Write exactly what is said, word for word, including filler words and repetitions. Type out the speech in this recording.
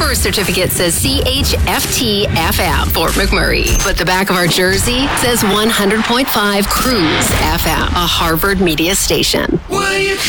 birth certificate says C H F T F M, Fort McMurray. But the back of our jersey says one hundred point five Cruise F M, a Harvard media station.